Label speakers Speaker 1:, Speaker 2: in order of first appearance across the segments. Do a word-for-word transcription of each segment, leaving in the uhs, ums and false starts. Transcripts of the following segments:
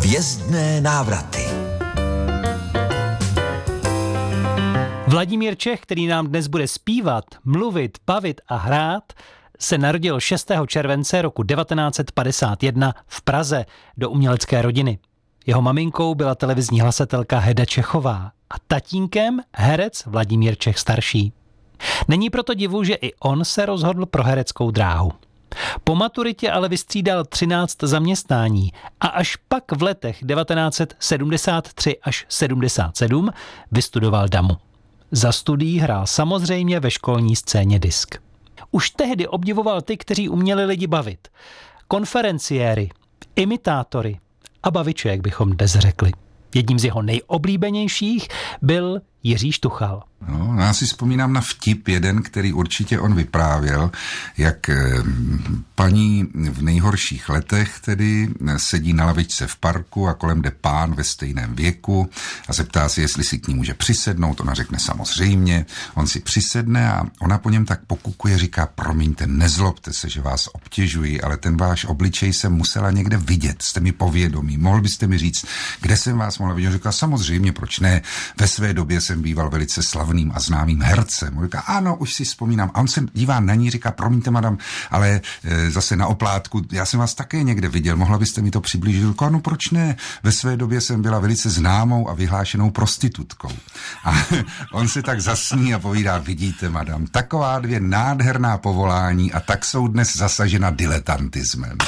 Speaker 1: Hvězdné návraty.
Speaker 2: Vladimír Čech, který nám dnes bude zpívat, mluvit, bavit a hrát, se narodil šestého července roku devatenáct set padesát jedna v Praze do umělecké rodiny. Jeho maminkou byla televizní hlasatelka Heda Čechová a tatínkem herec Vladimír Čech starší. Není proto divu, že i on se rozhodl pro hereckou dráhu. Po maturitě ale vystřídal třináct zaměstnání a až pak v letech devatenáct set sedmdesát tři až sedmdesát sedm vystudoval damu. Za studií hrál samozřejmě ve školní scéně disk. Už tehdy obdivoval ty, kteří uměli lidi bavit. Konferenciéry, imitátory a baviče, jak bychom dnes řekli. Jedním z jeho nejoblíbenějších byl Jiří Štuchal.
Speaker 3: No, já si vzpomínám na vtip jeden, který určitě on vyprávěl, jak paní v nejhorších letech tedy sedí na lavičce v parku a kolem jde pán ve stejném věku a zeptá si, jestli si k ní může přisednout. Ona řekne samozřejmě, on si přisedne a ona po něm tak pokukuje, říká, promiňte, nezlobte se, že vás obtěžuji, ale ten váš obličej jsem musela někde vidět, jste mi povědomí, mohl byste mi říct, kde jsem vás mohla vidět? On říká, samozřejmě, proč ne, ve své době jsem býval velice slavným a známým hercem. On říká, ano, už si vzpomínám. A on se dívá na ní, říká, promiňte, madam, ale e, zase na oplátku, já jsem vás také někde viděl, mohla byste mi to přiblížit? Říká, no proč ne? Ve své době jsem byla velice známou a vyhlášenou prostitutkou. A on se tak zasní a povídá, vidíte, madam, taková dvě nádherná povolání a tak jsou dnes zasažena diletantismem.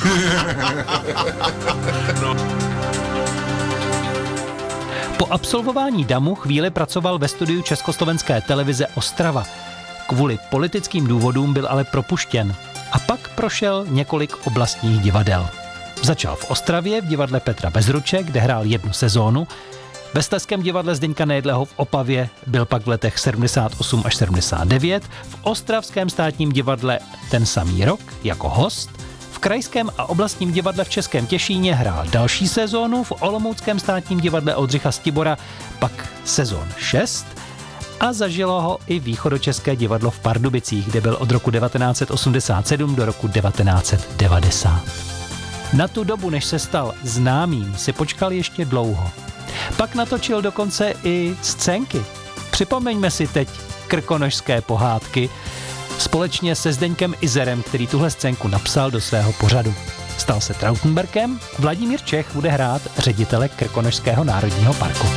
Speaker 2: Po absolvování damu chvíli pracoval ve studiu Československé televize Ostrava. Kvůli politickým důvodům byl ale propuštěn a pak prošel několik oblastních divadel. Začal v Ostravě v divadle Petra Bezruče, kde hrál jednu sezónu. Ve Slezském divadle Zdeňka Nejedlého v Opavě byl pak v letech sedmdesát osm až sedmdesát devět, v Ostravském státním divadle ten samý rok jako host. V Krajském a oblastním divadle v Českém Těšíně hrál další sezónu, v Olomouckém státním divadle Oldřicha Stibora pak sezon šest a zažilo ho i Východočeské divadlo v Pardubicích, kde byl od roku devatenáct set osmdesát sedm do roku devatenáct set devadesát. Na tu dobu, než se stal známým, si počkal ještě dlouho. Pak natočil dokonce i scénky. Připomeňme si teď Krkonošské pohádky, společně se Zdeňkem Izerem, který tuhle scénku napsal do svého pořadu. Stal se Trautenbergem, Vladimír Čech bude hrát ředitele Krkonošského národního parku.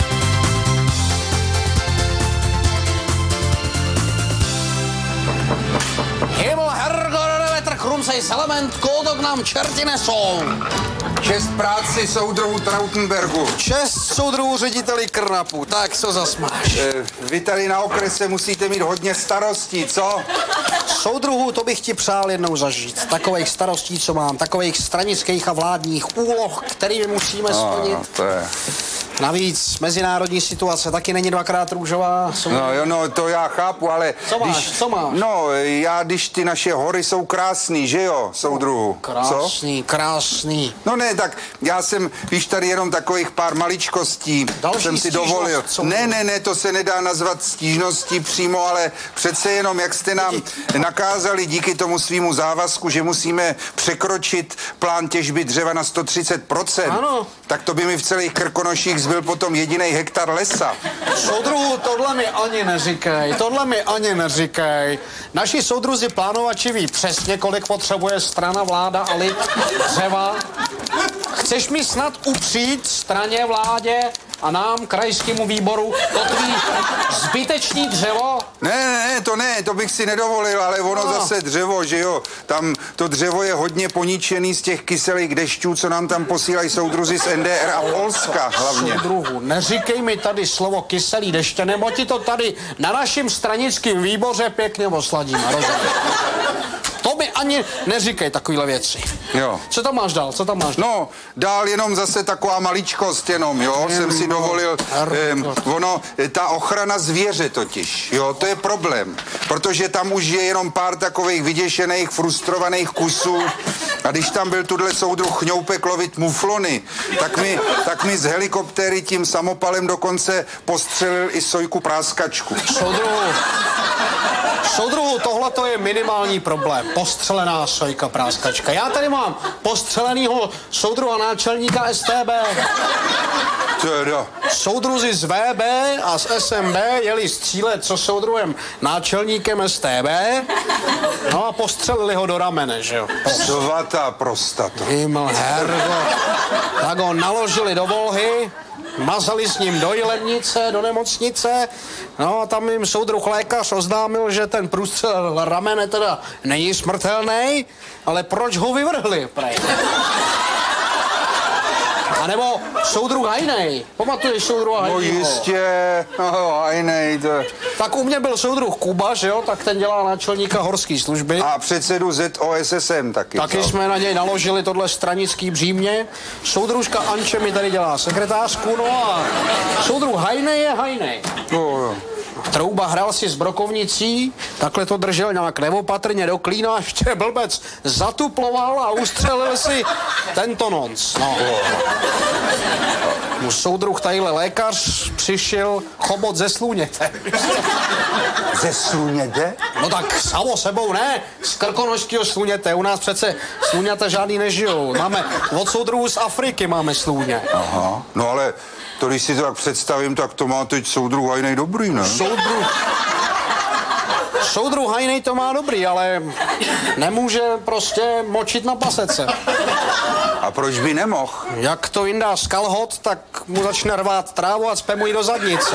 Speaker 4: Himmel, Herrgott, Wetter, Krumsej, Salament, kódok nám čerti nesou.
Speaker 3: Čest práci soudruhu Trautenbergu.
Speaker 4: Čest soudruhu řediteli Krnapu, tak co zas máš?
Speaker 3: E, vy tady na okrese musíte mít hodně starostí, co?
Speaker 4: Soudruhu, to bych ti přál jednou zažít. Takových starostí, co mám, takových stranických a vládních úloh, kterými musíme splnit.
Speaker 3: No, to je...
Speaker 4: Navíc mezinárodní situace taky není dvakrát růžová.
Speaker 3: No, jo, no, to já chápu, ale...
Speaker 4: Co máš,
Speaker 3: když,
Speaker 4: co máš?
Speaker 3: No, já, když ty naše hory jsou krásný, že jo, soudruhu?
Speaker 4: Krásný,
Speaker 3: co?
Speaker 4: krásný.
Speaker 3: No ne, tak já jsem, víš, tady jenom takových pár maličkostí
Speaker 4: Další
Speaker 3: jsem si dovolil.
Speaker 4: Co?
Speaker 3: Ne, ne, ne, to se nedá nazvat stížností přímo, ale přece jenom, jak jste nám nakázali díky tomu svýmu závazku, že musíme překročit plán těžby dřeva na sto třicet procent,
Speaker 4: ano.
Speaker 3: Tak to by mi v celých Krkonoších zbyl potom jedinej hektar lesa.
Speaker 4: Soudruhu, tohle mi ani neříkej, tohle mi ani neříkej. Naši soudruzi plánovači ví přesně, kolik potřebuje strana, vláda a lid dřeva. Chceš mi snad upřít straně, vládě a nám, krajskému výboru, to tvý zbytečný dřevo?
Speaker 3: Ne, ne, ne, to ne, to bych si nedovolil, ale ono no. Zase dřevo, že jo, tam to dřevo je hodně poničený z těch kyselých dešťů, co nám tam posílají soudruzi z N D R a Polska hlavně.
Speaker 4: Soudruhu, neříkej mi tady slovo kyselý deště, nebo ti to tady na našem stranickém výboře pěkně osladíme, rozumím? To mi ani neříkej takovýhle věci.
Speaker 3: Jo.
Speaker 4: Co tam máš dál, co tam máš dál?
Speaker 3: No, dál jenom zase taková maličkost jenom, jo, Jen jsem si no, dovolil, um, ono, ta ochrana zvěře totiž, jo, to je problém, protože tam už je jenom pár takových vyděšených, frustrovaných kusů a když tam byl tuhle soudruh Chňoupek lovit muflony, tak mi, tak mi z helikoptéry tím samopalem dokonce postřelil i Sojku Práskačku.
Speaker 4: Soudruhu, Soudruhu, tohle to je minimální problém. Postřelená sojka práskačka. Já tady mám postřelenýho soudruha náčelníka S T B.
Speaker 3: Teda.
Speaker 4: Soudruzi z V B a z S M B jeli střílet co soudruhem náčelníkem S T B. No a postřelili ho do ramene, že jo.
Speaker 3: Svatá prostata.
Speaker 4: Himmel, hergo. Tak ho naložili do volhy, mazali s ním do Jilemnice, do nemocnice, no a tam jim soudruh lékař oznámil, že ten průstřel ramene teda není smrtelný, ale proč ho vyvrhli, prej? A nebo soudruh Hajnej. Pamatuješ soudruha Hajnejho?
Speaker 3: No jistě, no, Hajnej, to...
Speaker 4: Tak u mě byl soudruh Kuba, že jo, tak ten dělá náčelníka horské služby.
Speaker 3: A předsedu Z O S S M taky.
Speaker 4: Taky
Speaker 3: co?
Speaker 4: jsme na něj naložili tohle stranický břímě. Soudružka Anče mi tady dělá sekretářku, no a soudruh Hajnej je Hajnej.
Speaker 3: No, jo.
Speaker 4: Trouba hrál si s brokovnicí, takhle to držel nějak neopatrně do klína, ještě blbec zatuploval a ustřelil si tento nonc. No. Mu soudruh tadyhle lékař přišel chobot ze sluněte.
Speaker 3: Ze sluněte?
Speaker 4: No tak samo sebou ne, z krkonožského sluněte. U nás přece sluněte žádný nežijou. Máme od soudruhů z Afriky máme sluně.
Speaker 3: Aha, no ale to, když si to tak představím, tak to má teď soudruh Hajnej dobrý, ne?
Speaker 4: Soudruh... Soudruh Hajnej to má dobrý, ale nemůže prostě močit na pasece.
Speaker 3: A proč by nemohl?
Speaker 4: Jak to vyndá z kalhot, tak mu začne rvát trávu a cpe mu ji do zadnice.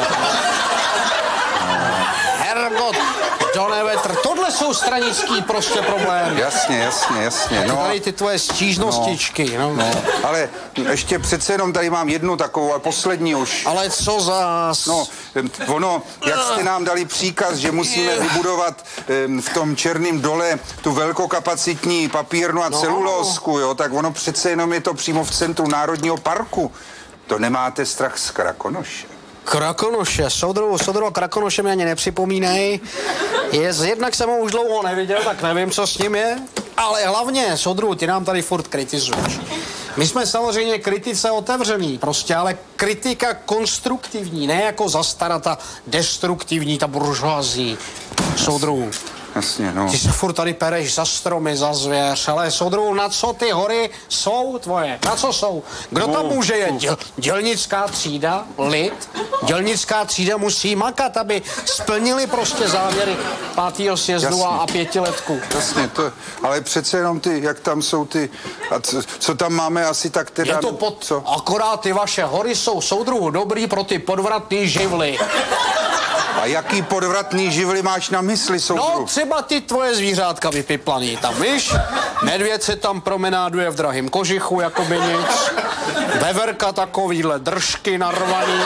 Speaker 4: Hergot, do nevetr. Tohle jsou stranický prostě problémy.
Speaker 3: Jasně, jasně, jasně.
Speaker 4: No,
Speaker 3: No,
Speaker 4: tady ty tvoje stížnostičky. No.
Speaker 3: no, ale ještě přece jenom tady mám jednu takovou, ale poslední už.
Speaker 4: Ale co zás?
Speaker 3: No, ono, jak jste nám dali příkaz, že musíme vybudovat em, v tom Černém dole tu velkokapacitní papírnu a
Speaker 4: No.
Speaker 3: celulózku, jo, tak ono přece jenom je to přímo v centru Národního parku. To nemáte strach z Krakonoše?
Speaker 4: Krakonoše, soudruhu, soudruhu Krakonoše mi ani nepřipomínej. Je, jednak jsem ho už dlouho neviděl, tak nevím, co s ním je. Ale hlavně, soudruhu, ty nám tady furt kritizuješ. My jsme samozřejmě kritice otevřený, prostě, ale kritika konstruktivní, ne jako zastarata destruktivní, ta buržoazí. Soudruhu,
Speaker 3: Jasně, no.
Speaker 4: ty se furt tady pereš za stromy, za zvěř, ale soudruhu, na co ty hory jsou tvoje? Na co jsou? Kdo tam může jet? Děl, dělnická třída, lid? Dělnická třída musí makat, aby splnili prostě závěry pátého sjezdu a, a pětiletku.
Speaker 3: Jasně, to, ale přece jenom ty, jak tam jsou ty, a co, co tam máme asi tak teda...
Speaker 4: Je to pod...
Speaker 3: Co?
Speaker 4: Akorát ty vaše hory jsou, soudruhu, dobrý pro ty podvratný živly.
Speaker 3: A jaký podvratný živly máš na mysli, soudruh?
Speaker 4: No, třeba ty tvoje zvířátka vypiplaný tam, víš? Medvěd se tam promenáduje v drahým kožichu, jako by nic. Veverka takovýhle držky narvaný.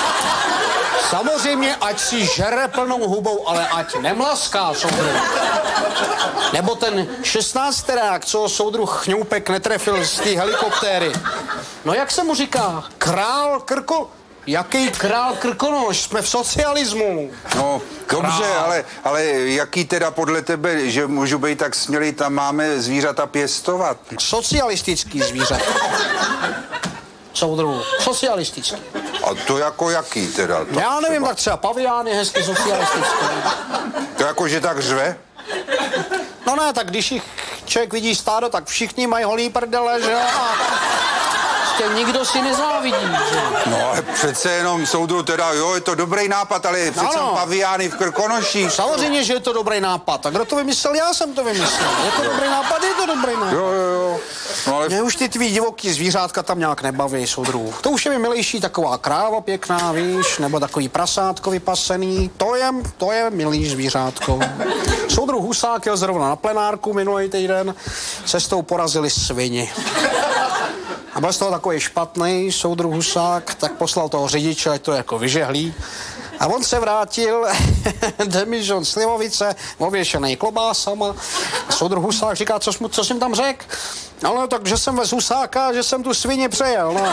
Speaker 4: Samozřejmě, ať si žere plnou hubou, ale ať nemlaská, soudruh. Nebo ten šestnácterák, co soudruh Chňoupek netrefil z té helikoptéry. No jak se mu říká? Král Krko... Jaký král Krkonoš? Jsme v socialismu.
Speaker 3: No, dobře, ale, ale jaký teda podle tebe, že můžu být tak smělý, tam máme zvířata pěstovat?
Speaker 4: Socialistický zvířat. Soudruhu. Socialistický.
Speaker 3: A to jako jaký teda? Tak
Speaker 4: Já nevím,
Speaker 3: třeba.
Speaker 4: tak třeba pavián je hezky socialistický.
Speaker 3: To jako, že tak řve?
Speaker 4: No ne, tak když jich člověk vidí stádo, tak všichni mají holý prdele, že jo? A prostě nikdo si nezávidí, že jo?
Speaker 3: No ale přece jenom soudru teda, jo, je to dobrý nápad, ale přece
Speaker 4: Ano.
Speaker 3: paviány v Krkonoších.
Speaker 4: Samozřejmě, že je to dobrý nápad. A kdo to vymyslel? Já jsem to vymyslel. Je to dobrý nápad, je to dobrý nápad.
Speaker 3: Jo, jo, jo. No ale
Speaker 4: Mě už ty tvý divoký zvířátka tam nějak nebaví, soudruhu. To už je mi milejší taková kráva pěkná, víš, nebo takový prasátko vypasený. To je, to je milý zvířátko. Soudruh Husák jel zrovna na plenárku minulý týden. Cestou porazili svini. A byl z toho takový špatný soudruh Husák, tak poslal toho řidiče, ať to jako vyžehlí. A on se vrátil, demižon slivovice, ověšený klobásama. A soudruh Husák říká, co, jsi, co jsem tam řekl? No, no, tak, že jsem vez Husáka, že jsem tu svině přejel, no.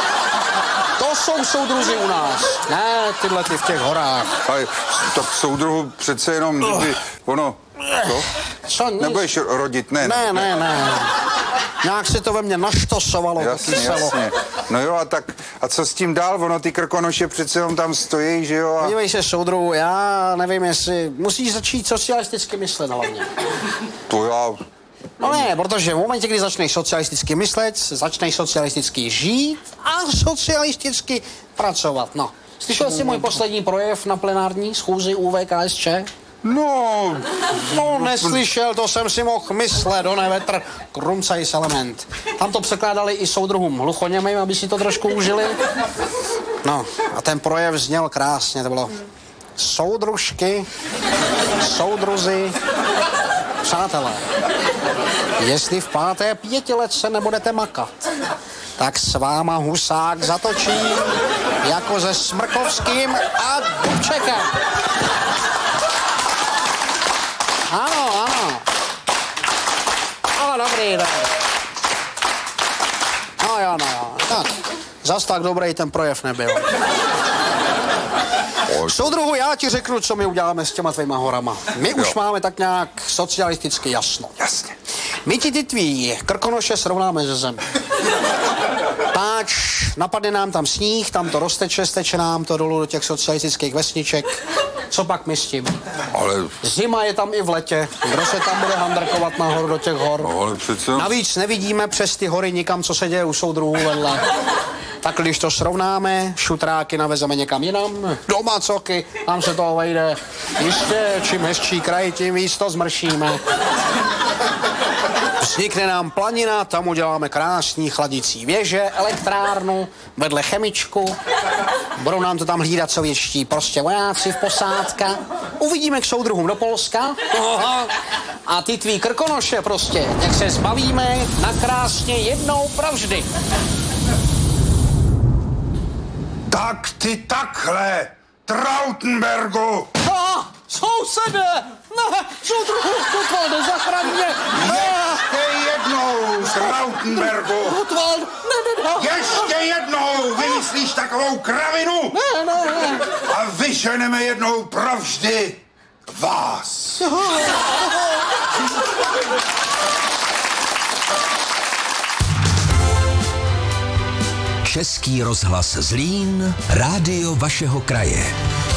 Speaker 4: To jsou soudruzi u nás, ne tyhle ty v těch horách.
Speaker 3: Ale tak soudruhu přece jenom, kdyby ono, co?
Speaker 4: Co, nic?
Speaker 3: Nebudeš rodit, ne?
Speaker 4: Ne, ne, ne. Nějak se to ve mně naštosovalo.
Speaker 1: Jasně, jasně. No jo, a tak, a co s tím dál? Ono, ty Krkonoše přece jenom tam stojí, že jo? A...
Speaker 4: Podívej se, soudru, já nevím, jestli musíš začít socialisticky myslet hlavně.
Speaker 1: To já...
Speaker 4: No ne, protože v momentě, kdy začneš socialisticky myslet, začneš socialisticky žít a socialisticky pracovat, no. Slyšel jsi můj poslední projev na plenární schůzi U V K S Č?
Speaker 1: No...
Speaker 4: No, neslyšel, to jsem si mohl myslet, do nevetr, krumcajs element. Tam to překládali i soudruhům hluchoněmým, aby si to trošku užili. No, a ten projev zněl krásně, to bylo soudružky, soudruzi, přátelé. Jestli v páté pětiletce nebudete makat, tak s váma Husák zatočí jako se Smrkovským a Dubčekem. Ano, ano. Ale dobrý, dobrý. No jo, no jo. Tak, zas tak dobrý ten projev nebyl. Soudruhu, já ti řeknu, co my uděláme s těma tvýma horama. My už jo. máme tak nějak socialisticky jasno.
Speaker 1: Jasně.
Speaker 4: My ti ty tvý Krkonoše srovnáme ze zem. Páč, napadne nám tam sníh, tam to rozteče, steče nám to dolů do těch socialistických vesniček. Co pak my s tím?
Speaker 1: Ale...
Speaker 4: Zima je tam i v letě. Kdo se tam bude handrkovat nahoru do těch hor?
Speaker 1: Ale přece...
Speaker 4: Navíc nevidíme přes ty hory nikam, co se děje u soudruhů vedle. Tak když to srovnáme, šutráky navezeme někam jinam, do Macoky, tam se toho vejde. Jistě, čím hezčí kraj, tím víc to zmršíme. Vznikne nám planina, tam uděláme krásný chladicí věže, elektrárnu, vedle chemičku. Budou nám to tam hlídat sovětští prostě vojáci v posádka. Uvidíme k soudruhům do Polska. Aha. A ty tvý Krkonoše prostě, jak se zbavíme nakrásně jednou provždy.
Speaker 1: Tak ty takhle, Trautenbergu!
Speaker 4: No, sousede! Ne, soudruhu, Gutwalde, zachraň mě!
Speaker 1: Ještě jednou, Trautenbergu!
Speaker 4: Gutwald, ne, ne, ne!
Speaker 1: Ještě jednou vymyslíš takovou kravinu!
Speaker 4: Ne, ne, ne!
Speaker 1: A vyženeme jednou provždy vás!
Speaker 5: Český rozhlas Zlín, rádio vašeho kraje.